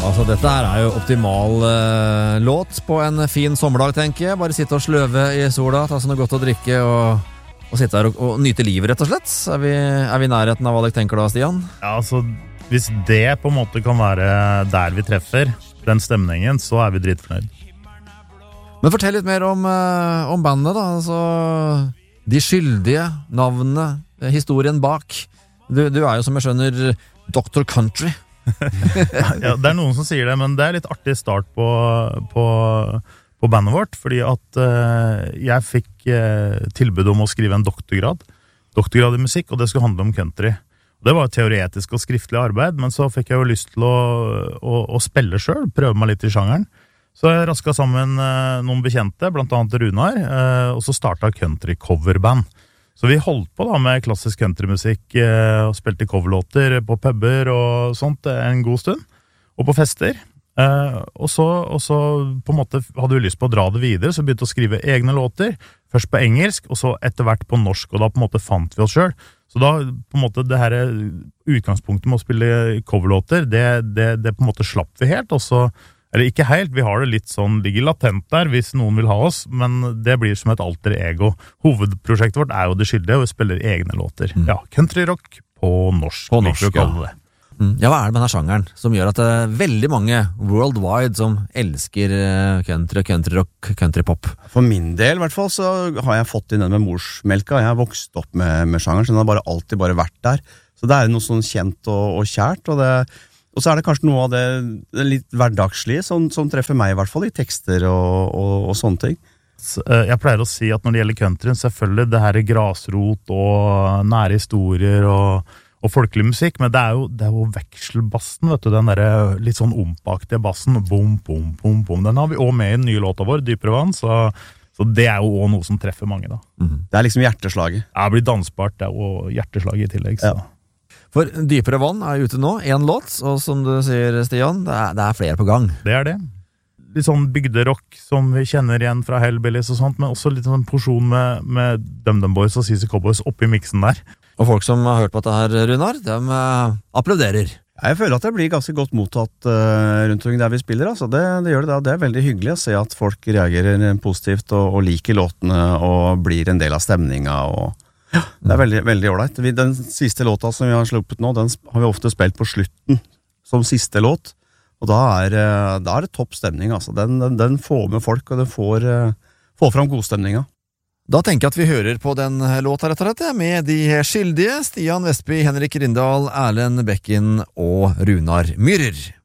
Altså, dette her jo optimal låt på en fin sommerdag, tenker jeg. Bare sitte og sløve i sola, ta seg noe godt å drikke og sitte her og nyte livet, rett og slett. Er vi i nærheten av hva dere tenker da, Stian? Ja, altså, hvis det på en måte kan være der vi treffer den stemningen, så vi dritfornøyd. Men fortell litt mer om bandet da, altså de skyldige navnene, historien bak. Du jo som jeg skjønner Dr. Country. Ja, det noen som sier det, men det litt artig start på bandet vårt, fordi at jeg fikk tilbud om å skrive en doktorgrad i musikk, og det skulle handle om country. Det var teoretisk og skriftlig arbeid, men så fikk jeg jo lyst til å spille selv, prøve meg litt i sjangeren. Så jeg rasket sammen noen bekjente, blant annet Runar, og så startet country coverband. Så vi holdt på da med klassisk countrymusikk og spilte coverlåter på puber og sånt en god stund, og på fester. Og så på en måte hadde vi lyst på å dra det videre, så begynte å skrive egne låter, først på engelsk, og så etter hvert på norsk, og da på en måte fant vi oss selv. Så da på en måte det her utgangspunktet med å spille coverlåter, det på en måte slapp vi helt, og så eller ikke helt, vi har det litt sånn, ligger latent der hvis noen vil ha oss, men det blir som et alter ego. Hovedprosjektet vårt jo det skyldige, og vi spiller egne låter. Ja, countryrock på norsk. På norsk, ja. Ja, hva det med denne sjangeren som gjør at det veldig mange worldwide som elsker country, countryrock, countrypop? For min del i hvert fall så har jeg fått inn den med morsmelka. Jeg har vokst opp med sjangeren, så den har alltid vært der. Så det noe sånn kjent og kjært, og så det kanskje noe av det litt hverdagslige som treffer meg i hvert fall, i tekster og sånne ting. Jeg pleier å si at når det gjelder countryen, selvfølgelig det her grasrot og nære historier og folkelig musikk, men det jo vekselbassen, vet du, den der litt sånn ompaktige bassen, bom, bom, bom, bom. Den har vi også med i den nye låta vår, Dypere vann, så det jo også noe som treffer mange da. Det liksom hjerteslaget. Ja, det blir dansbart, det jo hjerteslaget i tillegg, så. Ja. For Dypere vann ute nå, en låt, og som du sier, Stian, det flere på gang. Det det. Litt sånn bygderock som vi kjenner igjen fra Hellbillies og sånt, men også litt sånn porsjon med DumDum Boys og CC Cowboys oppi miksen der. Og folk som har hørt på dette her, Runar, de applauderer. Jeg føler at det blir ganske godt mottatt rundt omkring der vi spiller, altså. Det gjør det da. Det veldig hyggelig å se at folk reagerer positivt og liker låtene og blir en del av stemninga og ja, det veldig, veldig ordentlig. Den siste låta som vi har sluppet nå, den har vi ofte spilt på slutten som siste låt, og da det topp stemning, altså. Den får med folk, og den får fram godstemninga. Da tenker jeg at vi hører på den låta rett og slett, med de skyldige, Stian Vestby, Henrik Rindal, Erlend Bekken og Runar Myhrer.